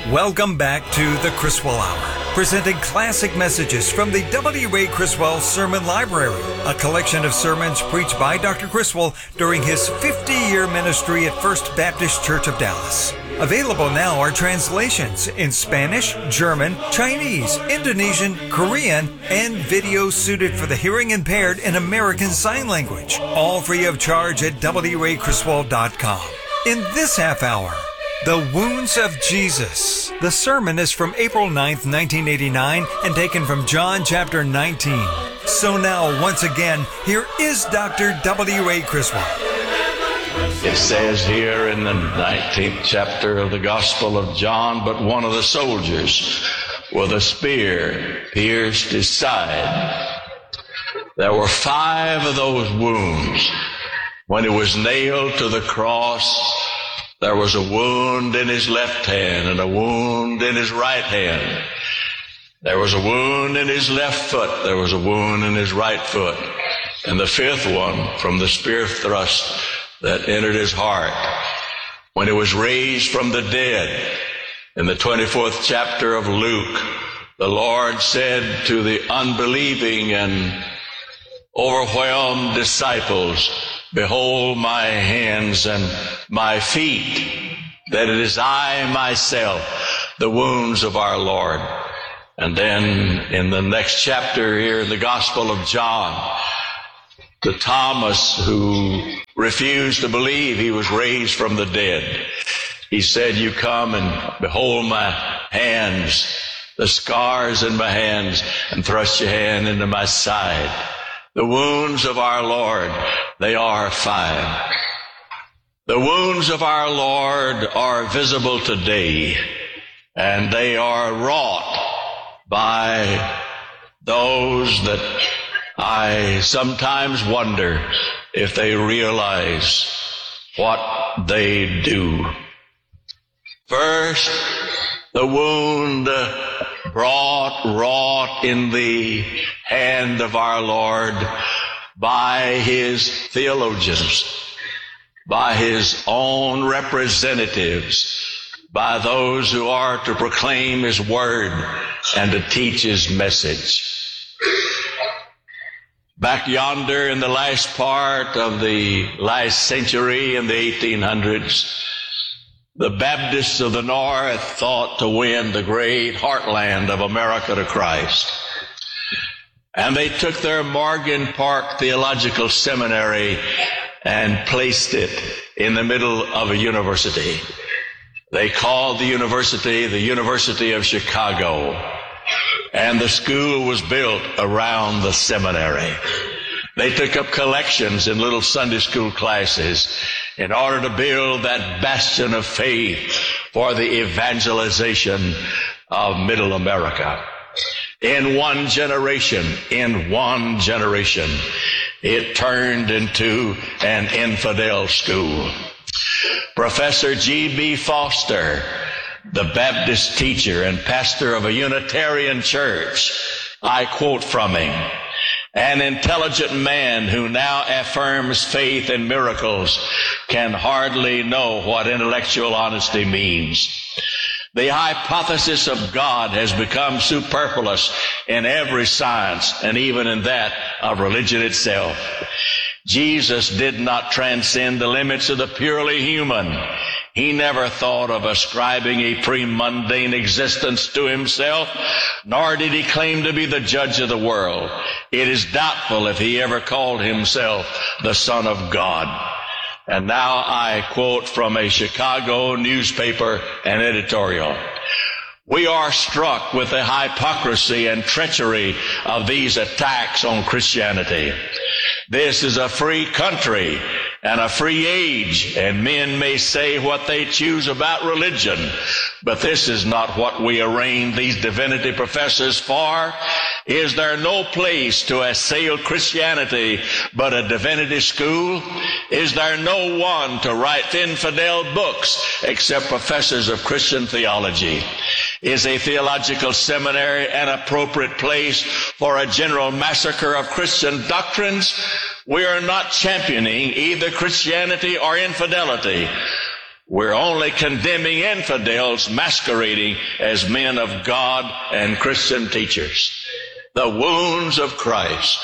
Welcome back to the Criswell Hour, presenting classic messages from the W. Ray Criswell Sermon Library, a collection of sermons preached by Dr. Criswell during his 50-year ministry at First Baptist Church of Dallas. Available now are translations in Spanish, German, Chinese, Indonesian, Korean, and videos suited for the hearing impaired in American Sign Language, all free of charge at wraycriswell.com. In this half hour, The Wounds of Jesus. The sermon is from April 9th, 1989, and taken from John chapter 19. So now, once again, here is Dr. W. Ray Criswell. It says here in the 19th chapter of the Gospel of John, but one of the soldiers with a spear pierced his side. There were 5 of those wounds. When he was nailed to the cross, there was a wound in his left hand and a wound in his right hand. There was a wound in his left foot. There was a wound in his right foot. And the 5th one from the spear thrust that entered his heart. When he was raised from the dead, in the 24th chapter of Luke, the Lord said to the unbelieving and overwhelmed disciples, "Behold my hands and my feet, that it is I myself," the wounds of our Lord. And then in the next chapter here in the Gospel of John, to Thomas, who refused to believe he was raised from the dead, he said, "You come and behold my hands, the scars in my hands, and thrust your hand into my side." The wounds of our Lord, they are 5. The wounds of our Lord are visible today, and they are wrought by those that I sometimes wonder if they realize what they do. First, the wound wrought in the hand of our Lord by his theologians, by his own representatives, by those who are to proclaim his word and to teach his message. Back yonder in the last part of the last century, in the 1800s, the Baptists of the North thought to win the great heartland of America to Christ. And they took their Morgan Park Theological Seminary and placed it in the middle of a university. They called the University of Chicago. And the school was built around the seminary. They took up collections in little Sunday school classes in order to build that bastion of faith for the evangelization of Middle America. In one generation, it turned into an infidel school. Professor G.B. Foster, the Baptist teacher and pastor of a Unitarian church, I quote from him, "An intelligent man who now affirms faith in miracles can hardly know what intellectual honesty means. The hypothesis of God has become superfluous in every science and even in that of religion itself. Jesus did not transcend the limits of the purely human. He never thought of ascribing a pre-mundane existence to himself, nor did he claim to be the judge of the world. It is doubtful if he ever called himself the Son of God." And now I quote from a Chicago newspaper, an editorial. "We are struck with the hypocrisy and treachery of these attacks on Christianity. This is a free country and a free age, and men may say what they choose about religion, but this is not what we arraigned these divinity professors for. Is there no place to assail Christianity but a divinity school? Is there no one to write infidel books except professors of Christian theology? Is a theological seminary an appropriate place for a general massacre of Christian doctrines? We are not championing either Christianity or infidelity. We're only condemning infidels masquerading as men of God and Christian teachers. The wounds of Christ,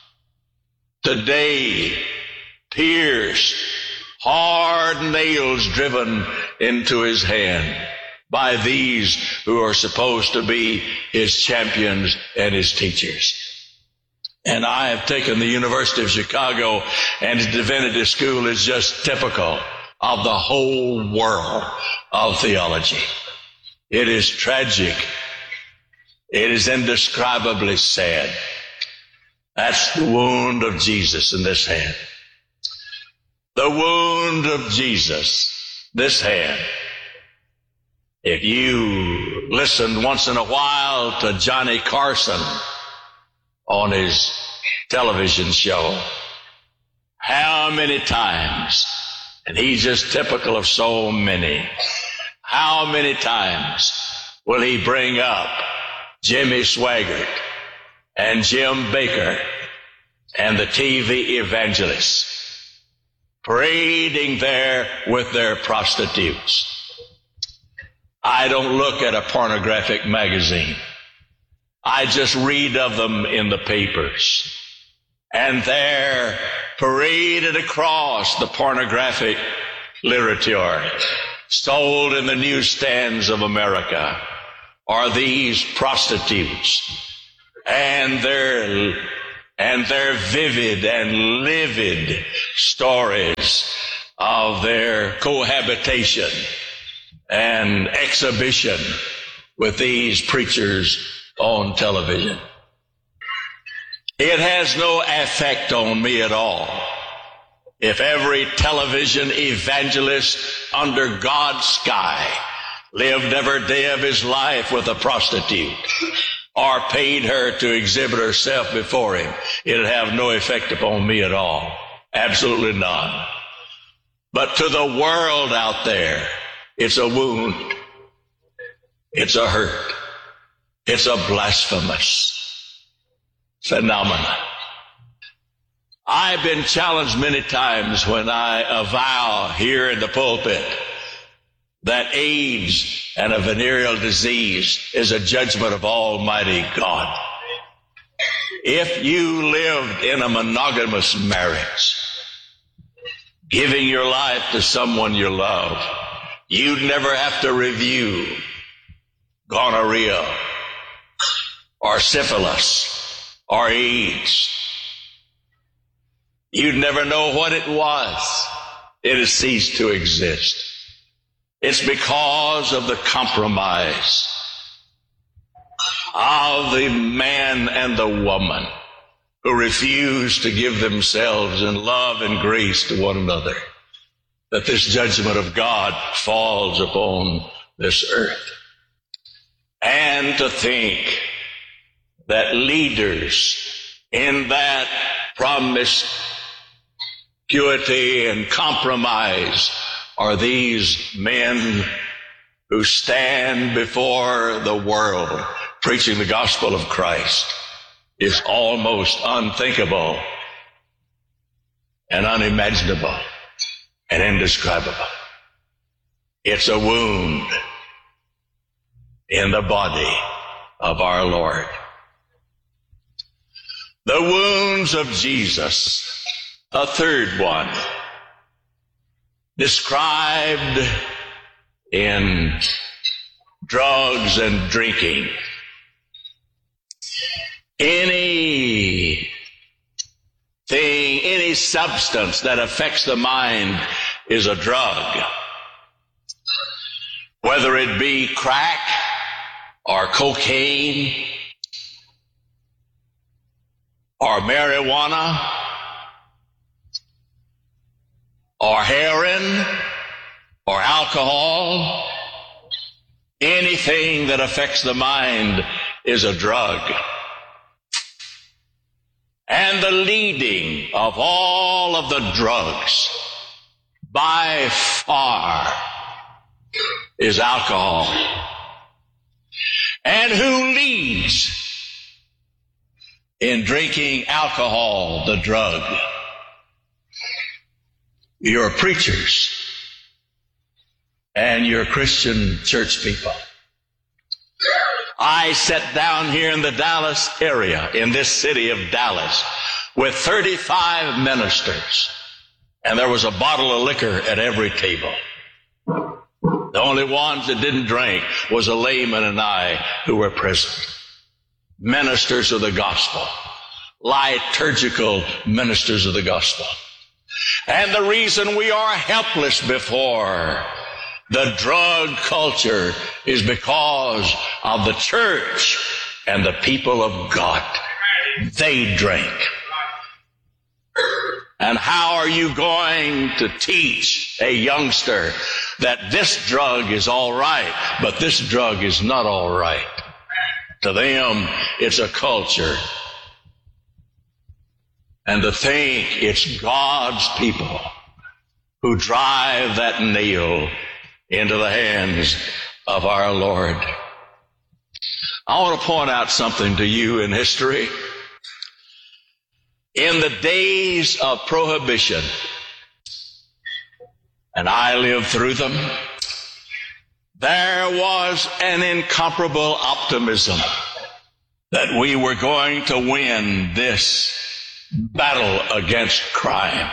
today, pierced, hard nails driven into his hand by these who are supposed to be his champions and his teachers. And I have taken the University of Chicago and its divinity school is just typical of the whole world of theology. It is tragic. It is indescribably sad. That's the wound of Jesus in this hand. The wound of Jesus, this hand. If you listened once in a while to Johnny Carson on his television show, how many times, and he's just typical of so many, how many times will he bring up Jimmy Swaggart and Jim Bakker and the TV evangelists parading there with their prostitutes? I don't look at a pornographic magazine. I just read of them in the papers. And they're paraded across the pornographic literature sold in the newsstands of America are these prostitutes and their vivid and livid stories of their cohabitation and exhibition with these preachers on television. It has no effect on me at all if every television evangelist under God's sky lived every day of his life with a prostitute or paid her to exhibit herself before him. It'd have no effect upon me at all. Absolutely none. But to the world out there, it's a wound. It's a hurt. It's a blasphemous phenomenon. I've been challenged many times when I avow here in the pulpit that AIDS and a venereal disease is a judgment of Almighty God. If you lived in a monogamous marriage, giving your life to someone you love, you'd never have to review gonorrhea or syphilis or AIDS. You'd never know what it was. It has ceased to exist. It's because of the compromise of the man and the woman who refuse to give themselves in love and grace to one another that this judgment of God falls upon this earth. And to think that leaders in that promiscuity and compromise are these men who stand before the world preaching the gospel of Christ is almost unthinkable and unimaginable and indescribable. It's a wound in the body of our Lord. The wounds of Jesus, a third one, described in drugs and drinking. Anything, any substance that affects the mind is a drug. Whether it be crack or cocaine or marijuana or heroin or alcohol, anything that affects the mind is a drug. And the leading of all of the drugs by far is alcohol. And who leads in drinking alcohol, the drug? Your preachers. and your Christian church people. I sat down here in the Dallas area, in this city of Dallas, with 35 ministers, and there was a bottle of liquor at every table. The only ones that didn't drink was a layman and I who were present. Ministers of the gospel, liturgical ministers of the gospel. And the reason we are helpless before the drug culture is because of the church and the people of God. They drink. And how are you going to teach a youngster that this drug is all right, but this drug is not all right? To them, it's a culture. And to think it's God's people who drive that nail into the hands of our Lord. I want to point out something to you in history. In the days of prohibition, and I lived through them, there was an incomparable optimism that we were going to win this battle against crime.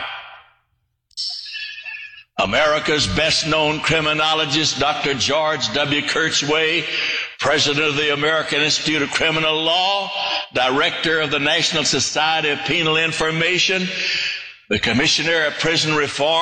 America's best-known criminologist, Dr. George W. Kirchway, president of the American Institute of Criminal Law, director of the National Society of Penal Information, the commissioner of prison reform,